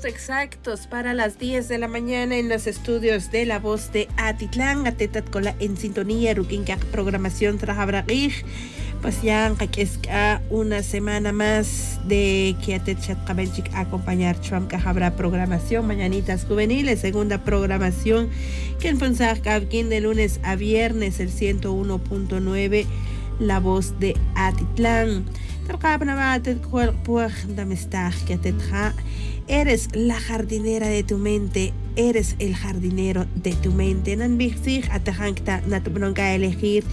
minutos exactos para las 10 de la mañana en los estudios de La Voz de Atitlán. Atetat con la en sintonía, ruquinca programación trajabraqij. Pues ya es una semana más de que Atetchat Kabelchik acompañar Chuamka habrá programación Mañanitas Juveniles, segunda programación que en Punzak Kabkin de lunes a viernes el 101.9 La Voz de Atitlán. Eres la jardinera de tu mente, eres el jardinero de tu mente. Elegir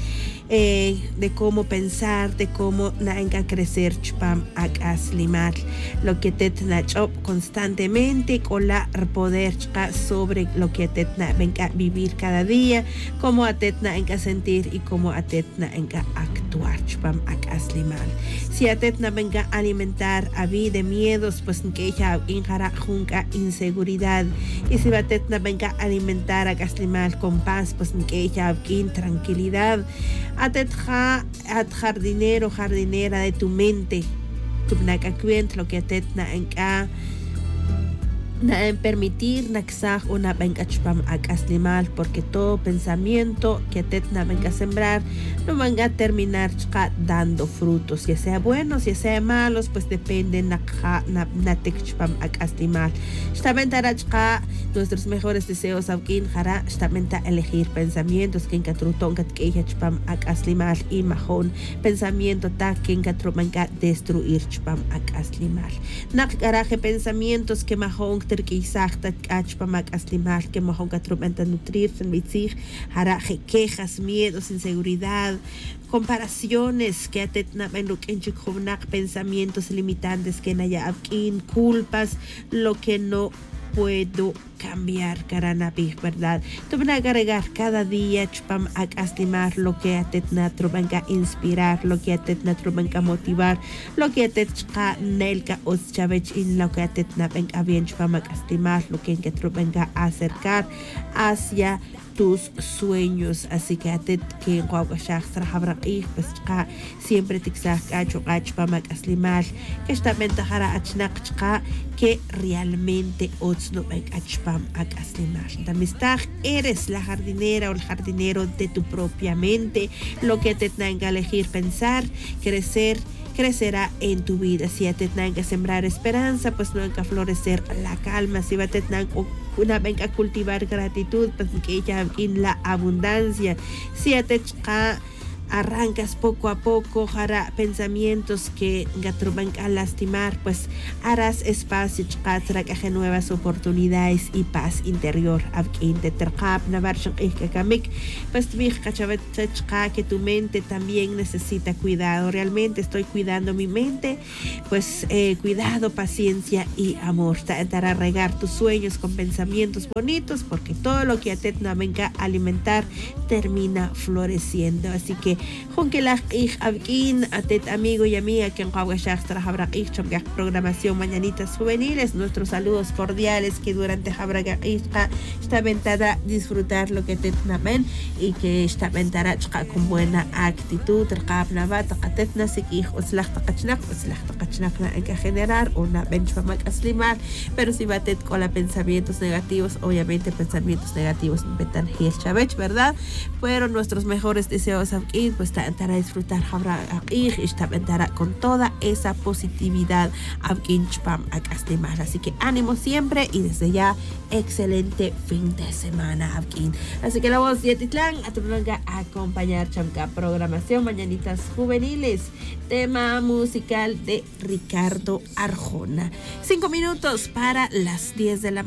de cómo pensar, de cómo crecer chpam akaslimat. Lo que te nachop constantemente con la poder sobre lo que te venga vivir cada día, cómo atetna enca sentir y cómo atetna enca actuar chpam akaslimat. Si atetna venga alimentar a vida de miedos, pues que ella injara junca inseguridad. Y si atetna venga alimentar a akaslimat con paz, pues que ella tranquilidad. Atetja at jardinero, jardinera de tu mente. Tu cuent lo que atetna enca na en permitir naxaj una venga chpam akaslimal, porque todo pensamiento que atetna venga a sembrar no venga a terminar dando frutos, ya sea buenos, ya sea malos, pues depende natek chpam akaslimal. Esta nuestros mejores deseos aukin jara esta elegir pensamientos que encatrutón que chpam akaslimal y majón pensamiento ta que encatrumenga destruir chpam akaslimal. Nak garaje pensamientos que majón terquisachta achpamak aslimal que mojon catrumenta nutrirse en mitzig haraje quejas, miedos, inseguridad, comparaciones que atetna en lo que en pensamientos limitantes que naya abkin, culpas, lo que no puedo cambiar, Karanapig, ¿verdad? Tú van a agregar cada día chpam akaslimar lo que atetna trubenga inspirar, lo que atetna trubenga motivar, lo que atetna nelka oschavech in lo que atetna venga bien chpam akaslimar, lo que trubenga acercar hacia tus sueños. Así que atet que guaguashach trajabraqih pues siempre tixach acho chpam akaslimar que esta ventajara achnak que realmente otzno venga chpam akaslimar. Amistad, eres la jardinera o el jardinero de tu propia mente. Lo que te tenga que elegir pensar, crecerá en tu vida. Si te tenga que sembrar esperanza, pues no hay que florecer la calma. Si te tenga una venga a cultivar gratitud, pues que ella en la abundancia. Si te arrancas poco a poco, hará pensamientos que van a lastimar, pues harás espacio para que nuevas oportunidades y paz interior. Pues que tu mente también necesita cuidado. Realmente estoy cuidando mi mente, pues cuidado, paciencia y amor. Para regar tus sueños con pensamientos bonitos, porque todo lo que atetna venga a alimentar termina floreciendo. Así que Junkelach ich abkin atet amigo y amiga que en Huawashach trabaja programación Mañanitas Juveniles. Nuestros saludos cordiales que durante Habragach esta ventana disfrutar lo que te namen y que esta ventana con buena actitud. Trqabnabat qatetna sikih uslach taqachnak en que generar una benchmark aslimar, pero si batet con los pensamientos negativos, obviamente pensamientos negativos metan chavech, ¿verdad? Pero nuestros mejores deseos aquí pues estará a disfrutar y estará con toda esa positividad así que ánimo siempre y desde ya excelente fin de semana. Así que La Voz de Atitlán a tu blanca a acompañar chamca programación Mañanitas Juveniles, tema musical de Ricardo Arjona. 5 minutos para las 10 de la mañana.